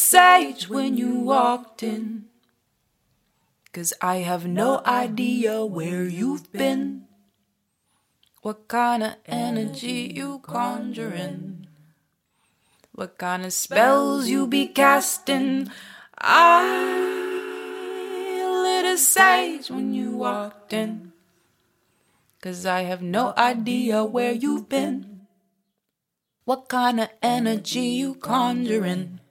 sage when you walked in, 'cause I have no idea where you've been. What kind of energy you conjuring? What kind of spells you be casting? I lit a sage when you walked in, 'cause I have no idea where you've been. What kind of energy you conjuring?